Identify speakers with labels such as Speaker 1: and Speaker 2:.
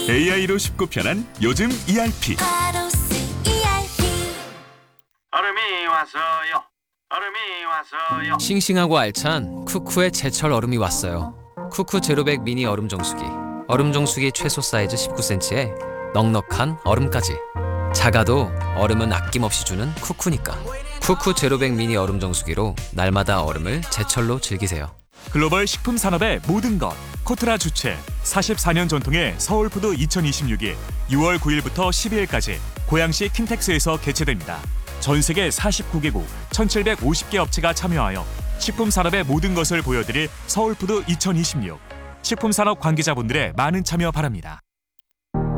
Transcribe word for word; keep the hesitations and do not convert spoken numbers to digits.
Speaker 1: 에이아이로 쉽고 편한 요즘 이알피.
Speaker 2: 얼음이 왔어요. 얼음이 왔어요.
Speaker 3: 싱싱하고 알찬 쿠쿠의 제철 얼음이 왔어요. 쿠쿠 제로백 미니 얼음 정수기. 얼음 정수기 최소 사이즈 십구 센티미터에 넉넉한 얼음까지. 작아도 얼음은 아낌없이 주는 쿠쿠니까. 쿠쿠 제로백 미니 얼음 정수기로 날마다 얼음을 제철로 즐기세요.
Speaker 1: 글로벌 식품 산업의 모든 것. 코트라 주최 사십사 년 전통의 서울푸드 이천이십육이 유월 구일부터 십이일까지 고양시 킨텍스에서 개최됩니다. 전 세계 사십구 개국 천칠백오십 개 업체가 참여하여 식품 산업의 모든 것을 보여드릴 서울푸드 이천이십육. 식품 산업 관계자분들의 많은 참여 바랍니다.